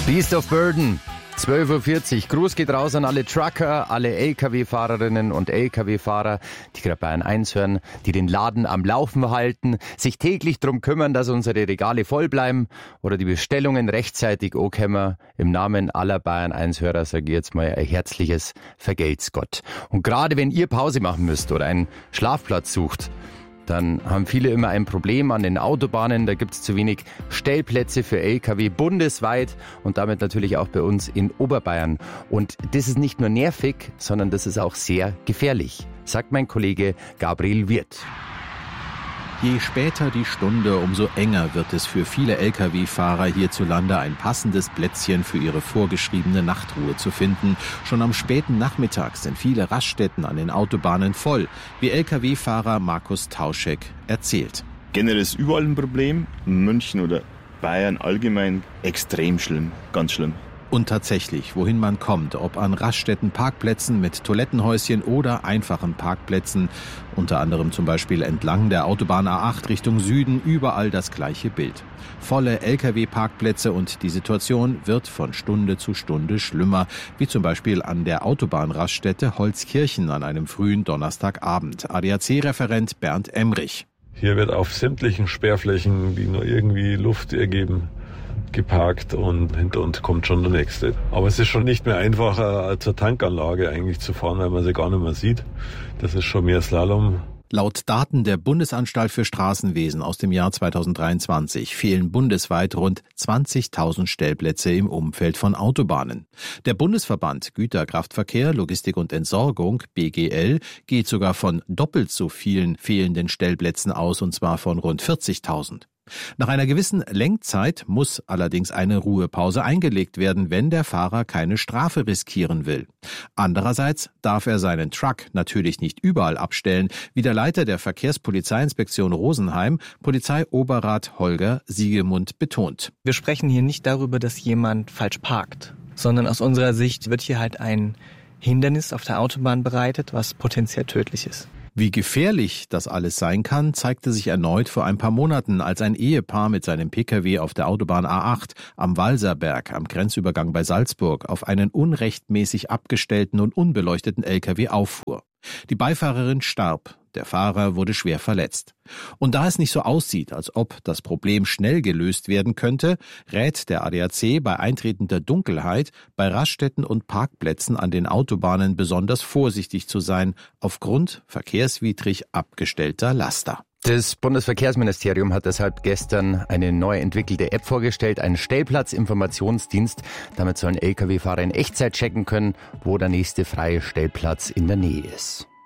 Beast of Burden, 12.40 Uhr. Gruß geht raus an alle Trucker, alle LKW-Fahrerinnen und LKW-Fahrer, die gerade Bayern 1 hören, die den Laden am Laufen halten, sich täglich darum kümmern, dass unsere Regale voll bleiben oder die Bestellungen rechtzeitig ankommen. Im Namen aller Bayern 1-Hörer sage ich jetzt mal ein herzliches Vergelt's Gott. Und gerade wenn ihr Pause machen müsst oder einen Schlafplatz sucht, dann haben viele immer ein Problem an den Autobahnen. Da gibt es zu wenig Stellplätze für LKW bundesweit und damit natürlich auch bei uns in Oberbayern. Und das ist nicht nur nervig, sondern das ist auch sehr gefährlich, sagt mein Kollege Gabriel Wirth. Je später die Stunde, umso enger wird es für viele Lkw-Fahrer hierzulande, ein passendes Plätzchen für ihre vorgeschriebene Nachtruhe zu finden. Schon am späten Nachmittag sind viele Raststätten an den Autobahnen voll, wie Lkw-Fahrer Markus Tauschek erzählt. Generell ist überall ein Problem. München oder Bayern allgemein extrem schlimm, ganz schlimm. Und tatsächlich, wohin man kommt, ob an Raststätten, Parkplätzen mit Toilettenhäuschen oder einfachen Parkplätzen, unter anderem zum Beispiel entlang der Autobahn A8 Richtung Süden, überall das gleiche Bild. Volle Lkw-Parkplätze und die Situation wird von Stunde zu Stunde schlimmer, wie zum Beispiel an der Autobahnraststätte Holzkirchen an einem frühen Donnerstagabend. ADAC-Referent Bernd Emrich. Hier wird auf sämtlichen Sperrflächen, die nur irgendwie Luft ergeben, geparkt und hinter uns kommt schon der nächste. Aber es ist schon nicht mehr einfacher zur Tankanlage eigentlich zu fahren, weil man sie gar nicht mehr sieht. Das ist schon mehr Slalom. Laut Daten der Bundesanstalt für Straßenwesen aus dem Jahr 2023 fehlen bundesweit rund 20.000 Stellplätze im Umfeld von Autobahnen. Der Bundesverband Güterkraftverkehr, Logistik und Entsorgung, BGL, geht sogar von doppelt so vielen fehlenden Stellplätzen aus, und zwar von rund 40.000. Nach einer gewissen Lenkzeit muss allerdings eine Ruhepause eingelegt werden, wenn der Fahrer keine Strafe riskieren will. Andererseits darf er seinen Truck natürlich nicht überall abstellen, wie der Leiter der Verkehrspolizeiinspektion Rosenheim, Polizeioberrat Holger Siegemund, betont. Wir sprechen hier nicht darüber, dass jemand falsch parkt, sondern aus unserer Sicht wird hier halt ein Hindernis auf der Autobahn bereitet, was potenziell tödlich ist. Wie gefährlich das alles sein kann, zeigte sich erneut vor ein paar Monaten, als ein Ehepaar mit seinem Pkw auf der Autobahn A8 am Walserberg am Grenzübergang bei Salzburg auf einen unrechtmäßig abgestellten und unbeleuchteten Lkw auffuhr. Die Beifahrerin starb, der Fahrer wurde schwer verletzt. Und da es nicht so aussieht, als ob das Problem schnell gelöst werden könnte, rät der ADAC bei eintretender Dunkelheit bei Raststätten und Parkplätzen an den Autobahnen besonders vorsichtig zu sein, aufgrund verkehrswidrig abgestellter Laster. Das Bundesverkehrsministerium hat deshalb gestern eine neu entwickelte App vorgestellt, einen Stellplatzinformationsdienst. Damit sollen Lkw-Fahrer in Echtzeit checken können, wo der nächste freie Stellplatz in der Nähe ist.